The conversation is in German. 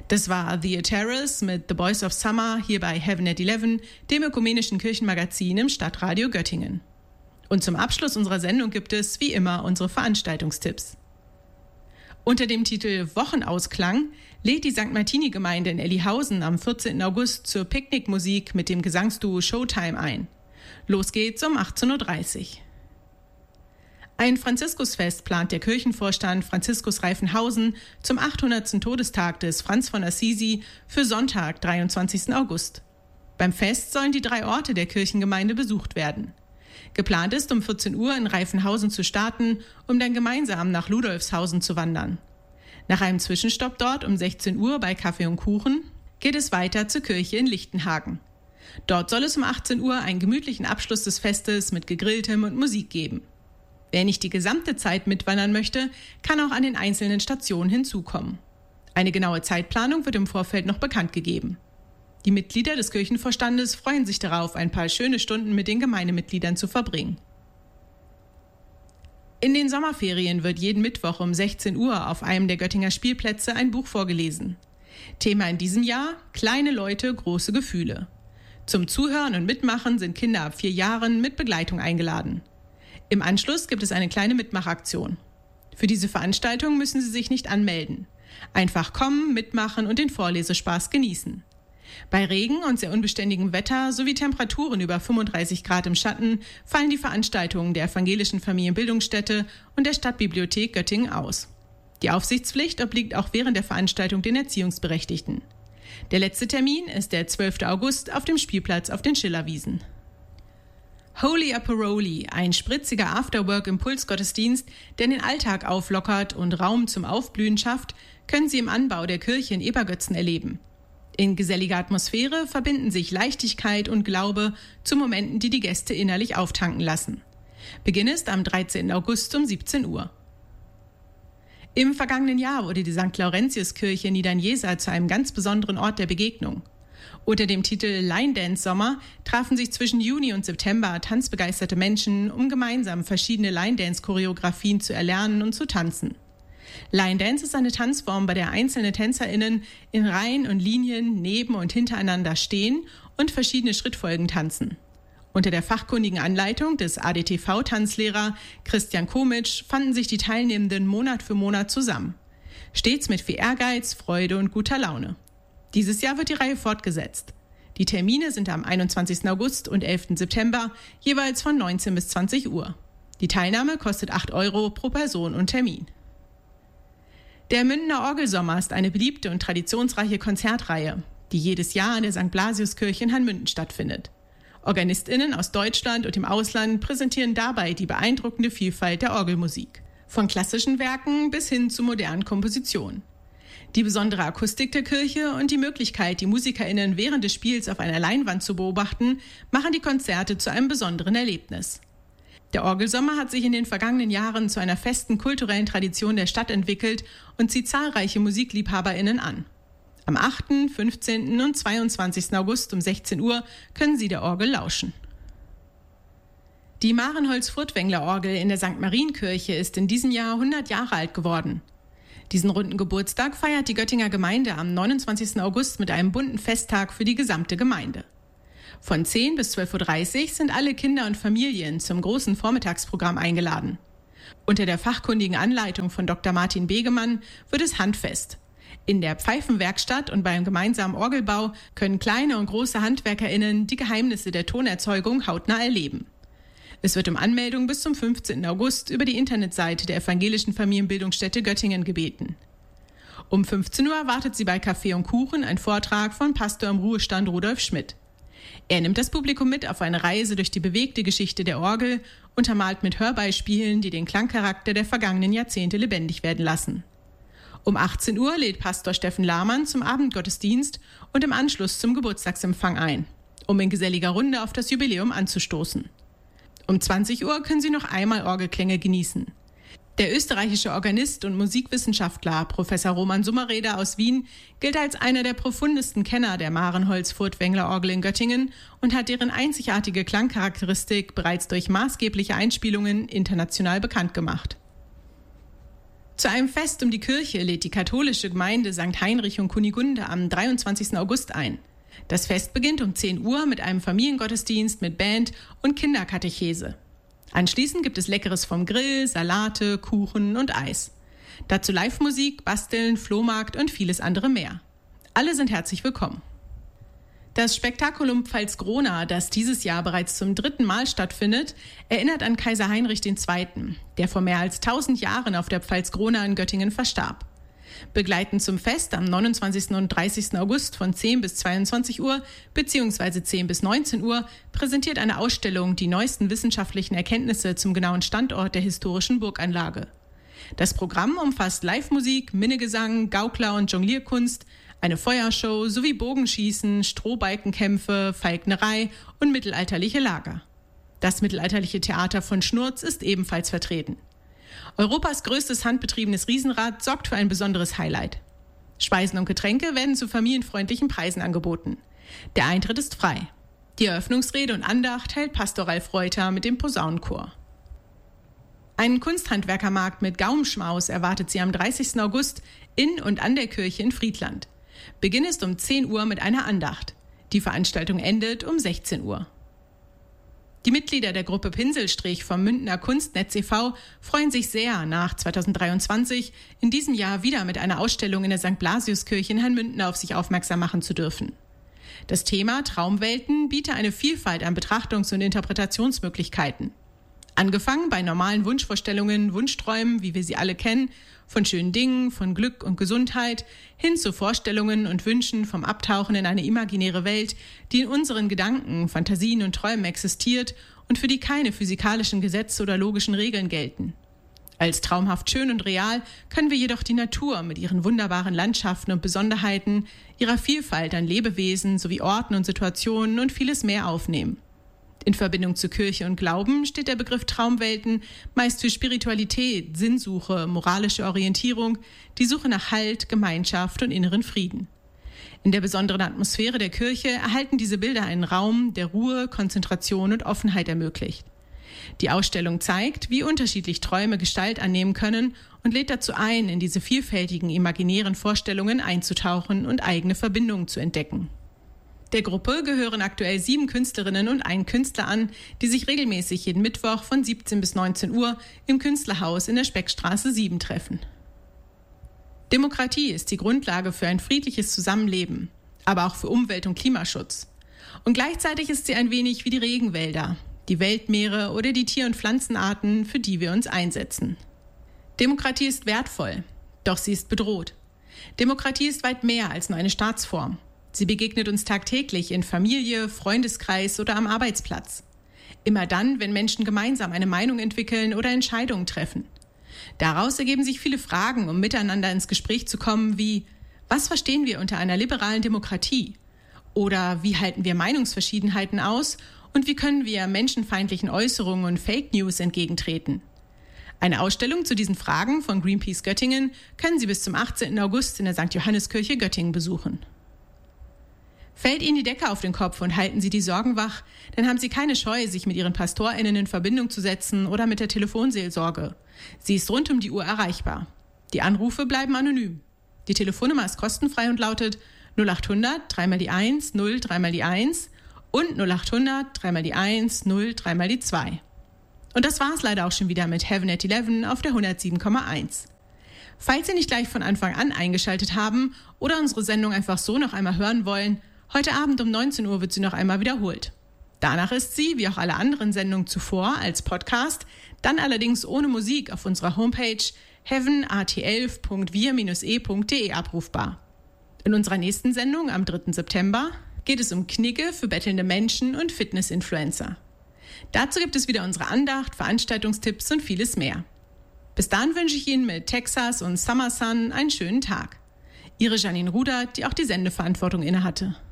Das war The Terrace mit The Boys of Summer hier bei Heaven at 11, dem ökumenischen Kirchenmagazin im Stadtradio Göttingen. Und zum Abschluss unserer Sendung gibt es, wie immer, unsere Veranstaltungstipps. Unter dem Titel Wochenausklang lädt die St. Martini-Gemeinde in Ellihausen am 14. August zur Picknickmusik mit dem Gesangsduo Showtime ein. Los geht's um 18.30 Uhr. Ein Franziskusfest plant der Kirchenvorstand Franziskus Reifenhausen zum 800. Todestag des Franz von Assisi für Sonntag, 23. August. Beim Fest sollen die 3 Orte der Kirchengemeinde besucht werden. Geplant ist, um 14 Uhr in Reifenhausen zu starten, um dann gemeinsam nach Ludolfshausen zu wandern. Nach einem Zwischenstopp dort um 16 Uhr bei Kaffee und Kuchen geht es weiter zur Kirche in Lichtenhagen. Dort soll es um 18 Uhr einen gemütlichen Abschluss des Festes mit Gegrilltem und Musik geben. Wer nicht die gesamte Zeit mitwandern möchte, kann auch an den einzelnen Stationen hinzukommen. Eine genaue Zeitplanung wird im Vorfeld noch bekannt gegeben. Die Mitglieder des Kirchenvorstandes freuen sich darauf, ein paar schöne Stunden mit den Gemeindemitgliedern zu verbringen. In den Sommerferien wird jeden Mittwoch um 16 Uhr auf einem der Göttinger Spielplätze ein Buch vorgelesen. Thema in diesem Jahr: Kleine Leute, große Gefühle. Zum Zuhören und Mitmachen sind Kinder ab 4 Jahren mit Begleitung eingeladen. Im Anschluss gibt es eine kleine Mitmachaktion. Für diese Veranstaltung müssen Sie sich nicht anmelden. Einfach kommen, mitmachen und den Vorlesespaß genießen. Bei Regen und sehr unbeständigem Wetter sowie Temperaturen über 35 Grad im Schatten fallen die Veranstaltungen der Evangelischen Familienbildungsstätte und der Stadtbibliothek Göttingen aus. Die Aufsichtspflicht obliegt auch während der Veranstaltung den Erziehungsberechtigten. Der letzte Termin ist der 12. August auf dem Spielplatz auf den Schillerwiesen. Holy Aperoli, ein spritziger Afterwork-Impulsgottesdienst, der den Alltag auflockert und Raum zum Aufblühen schafft, können Sie im Anbau der Kirche in Ebergötzen erleben. In geselliger Atmosphäre verbinden sich Leichtigkeit und Glaube zu Momenten, die die Gäste innerlich auftanken lassen. Beginn ist am 13. August um 17 Uhr. Im vergangenen Jahr wurde die St. Laurentiuskirche in Niedernjesa zu einem ganz besonderen Ort der Begegnung. Unter dem Titel Line Dance Sommer trafen sich zwischen Juni und September tanzbegeisterte Menschen, um gemeinsam verschiedene Line Dance Choreografien zu erlernen und zu tanzen. Line Dance ist eine Tanzform, bei der einzelne TänzerInnen in Reihen und Linien neben und hintereinander stehen und verschiedene Schrittfolgen tanzen. Unter der fachkundigen Anleitung des ADTV-Tanzlehrer Christian Komitsch fanden sich die Teilnehmenden Monat für Monat zusammen. Stets mit viel Ehrgeiz, Freude und guter Laune. Dieses Jahr wird die Reihe fortgesetzt. Die Termine sind am 21. August und 11. September, jeweils von 19 bis 20 Uhr. Die Teilnahme kostet 8 € pro Person und Termin. Der Mündener Orgelsommer ist eine beliebte und traditionsreiche Konzertreihe, die jedes Jahr in der St. Blasiuskirche in Hanmünden stattfindet. OrganistInnen aus Deutschland und dem Ausland präsentieren dabei die beeindruckende Vielfalt der Orgelmusik, von klassischen Werken bis hin zu modernen Kompositionen. Die besondere Akustik der Kirche und die Möglichkeit, die MusikerInnen während des Spiels auf einer Leinwand zu beobachten, machen die Konzerte zu einem besonderen Erlebnis. Der Orgelsommer hat sich in den vergangenen Jahren zu einer festen kulturellen Tradition der Stadt entwickelt und zieht zahlreiche MusikliebhaberInnen an. Am 8., 15. und 22. August um 16 Uhr können Sie der Orgel lauschen. Die Marenholz-Furtwängler-Orgel in der St. Marienkirche ist in diesem Jahr 100 Jahre alt geworden. Diesen runden Geburtstag feiert die Göttinger Gemeinde am 29. August mit einem bunten Festtag für die gesamte Gemeinde. Von 10 bis 12.30 Uhr sind alle Kinder und Familien zum großen Vormittagsprogramm eingeladen. Unter der fachkundigen Anleitung von Dr. Martin Begemann wird es handfest. In der Pfeifenwerkstatt und beim gemeinsamen Orgelbau können kleine und große HandwerkerInnen die Geheimnisse der Tonerzeugung hautnah erleben. Es wird um Anmeldung bis zum 15. August über die Internetseite der Evangelischen Familienbildungsstätte Göttingen gebeten. Um 15 Uhr erwartet Sie bei Kaffee und Kuchen ein Vortrag von Pastor im Ruhestand Rudolf Schmidt. Er nimmt das Publikum mit auf eine Reise durch die bewegte Geschichte der Orgel, untermalt mit Hörbeispielen, die den Klangcharakter der vergangenen Jahrzehnte lebendig werden lassen. Um 18 Uhr lädt Pastor Steffen Lahmann zum Abendgottesdienst und im Anschluss zum Geburtstagsempfang ein, um in geselliger Runde auf das Jubiläum anzustoßen. Um 20 Uhr können Sie noch einmal Orgelklänge genießen. Der österreichische Organist und Musikwissenschaftler Professor Roman Summereder aus Wien gilt als einer der profundesten Kenner der Marenholz-Furtwängler-Orgel in Göttingen und hat deren einzigartige Klangcharakteristik bereits durch maßgebliche Einspielungen international bekannt gemacht. Zu einem Fest um die Kirche lädt die katholische Gemeinde St. Heinrich und Kunigunde am 23. August ein. Das Fest beginnt um 10 Uhr mit einem Familiengottesdienst mit Band und Kinderkatechese. Anschließend gibt es Leckeres vom Grill, Salate, Kuchen und Eis. Dazu Live-Musik, Basteln, Flohmarkt und vieles andere mehr. Alle sind herzlich willkommen. Das Spektakulum Pfalzgrona, das dieses Jahr bereits zum 3. Mal stattfindet, erinnert an Kaiser Heinrich II., der vor mehr als 1000 Jahren auf der Pfalzgrona in Göttingen verstarb. Begleitend zum Fest am 29. und 30. August von 10 bis 22 Uhr bzw. 10 bis 19 Uhr präsentiert eine Ausstellung die neuesten wissenschaftlichen Erkenntnisse zum genauen Standort der historischen Burganlage. Das Programm umfasst Live-Musik, Minnegesang, Gaukler- und Jonglierkunst, eine Feuershow sowie Bogenschießen, Strohbalkenkämpfe, Falknerei und mittelalterliche Lager. Das mittelalterliche Theater von Schnurz ist ebenfalls vertreten. Europas größtes handbetriebenes Riesenrad sorgt für ein besonderes Highlight. Speisen und Getränke werden zu familienfreundlichen Preisen angeboten. Der Eintritt ist frei. Die Eröffnungsrede und Andacht hält Pastor Ralf Reuter mit dem Posaunenchor. Einen Kunsthandwerkermarkt mit Gaumenschmaus erwartet sie am 30. August in und an der Kirche in Friedland. Beginn ist um 10 Uhr mit einer Andacht. Die Veranstaltung endet um 16 Uhr. Die Mitglieder der Gruppe Pinselstrich vom Münchner Kunstnetz e.V. freuen sich sehr, nach 2023 in diesem Jahr wieder mit einer Ausstellung in der St. Blasiuskirche in Herrnmünden auf sich aufmerksam machen zu dürfen. Das Thema Traumwelten biete eine Vielfalt an Betrachtungs- und Interpretationsmöglichkeiten. Angefangen bei normalen Wunschvorstellungen, Wunschträumen, wie wir sie alle kennen, von schönen Dingen, von Glück und Gesundheit, hin zu Vorstellungen und Wünschen vom Abtauchen in eine imaginäre Welt, die in unseren Gedanken, Fantasien und Träumen existiert und für die keine physikalischen Gesetze oder logischen Regeln gelten. Als traumhaft schön und real können wir jedoch die Natur mit ihren wunderbaren Landschaften und Besonderheiten, ihrer Vielfalt an Lebewesen sowie Orten und Situationen und vieles mehr aufnehmen. In Verbindung zu Kirche und Glauben steht der Begriff Traumwelten meist für Spiritualität, Sinnsuche, moralische Orientierung, die Suche nach Halt, Gemeinschaft und inneren Frieden. In der besonderen Atmosphäre der Kirche erhalten diese Bilder einen Raum, der Ruhe, Konzentration und Offenheit ermöglicht. Die Ausstellung zeigt, wie unterschiedlich Träume Gestalt annehmen können und lädt dazu ein, in diese vielfältigen imaginären Vorstellungen einzutauchen und eigene Verbindungen zu entdecken. Der Gruppe gehören aktuell 7 Künstlerinnen und ein Künstler an, die sich regelmäßig jeden Mittwoch von 17 bis 19 Uhr im Künstlerhaus in der Speckstraße 7 treffen. Demokratie ist die Grundlage für ein friedliches Zusammenleben, aber auch für Umwelt- und Klimaschutz. Und gleichzeitig ist sie ein wenig wie die Regenwälder, die Weltmeere oder die Tier- und Pflanzenarten, für die wir uns einsetzen. Demokratie ist wertvoll, doch sie ist bedroht. Demokratie ist weit mehr als nur eine Staatsform. Sie begegnet uns tagtäglich in Familie, Freundeskreis oder am Arbeitsplatz. Immer dann, wenn Menschen gemeinsam eine Meinung entwickeln oder Entscheidungen treffen. Daraus ergeben sich viele Fragen, um miteinander ins Gespräch zu kommen, wie: Was verstehen wir unter einer liberalen Demokratie? Oder wie halten wir Meinungsverschiedenheiten aus? Und wie können wir menschenfeindlichen Äußerungen und Fake News entgegentreten? Eine Ausstellung zu diesen Fragen von Greenpeace Göttingen können Sie bis zum 18. August in der St. Johanneskirche Göttingen besuchen. Fällt Ihnen die Decke auf den Kopf und halten Sie die Sorgen wach, dann haben Sie keine Scheu, sich mit Ihren PastorInnen in Verbindung zu setzen oder mit der Telefonseelsorge. Sie ist rund um die Uhr erreichbar. Die Anrufe bleiben anonym. Die Telefonnummer ist kostenfrei und lautet 0800 3 mal die 1 0 3 mal die 1 und 0800 3 mal die 1 0 3 mal die 2. Und das war es leider auch schon wieder mit Heaven at 11 auf der 107,1. Falls Sie nicht gleich von Anfang an eingeschaltet haben oder unsere Sendung einfach so noch einmal hören wollen, heute Abend um 19 Uhr wird sie noch einmal wiederholt. Danach ist sie, wie auch alle anderen Sendungen zuvor, als Podcast, dann allerdings ohne Musik auf unserer Homepage heavenat11.wir-e.de abrufbar. In unserer nächsten Sendung am 3. September geht es um Knigge für bettelnde Menschen und Fitness-Influencer. Dazu gibt es wieder unsere Andacht, Veranstaltungstipps und vieles mehr. Bis dahin wünsche ich Ihnen mit Texas und Summer Sun einen schönen Tag. Ihre Janine Rudert, die auch die Sendeverantwortung innehatte.